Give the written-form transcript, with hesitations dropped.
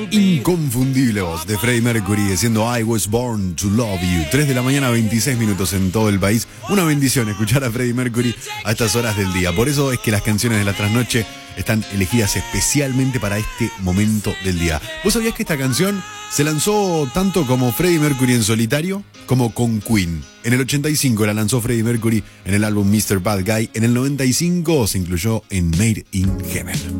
Inconfundible voz de Freddie Mercury diciendo I was born to love you. 3 de la mañana, 26 minutos en todo el país. Una bendición escuchar a Freddie Mercury a estas horas del día. Por eso es que las canciones de la trasnoche están elegidas especialmente para este momento del día. ¿Vos sabías que esta canción se lanzó tanto como Freddie Mercury en solitario como con Queen? En el 85 la lanzó Freddie Mercury en el álbum Mr. Bad Guy. En el 95 se incluyó en Made in Heaven.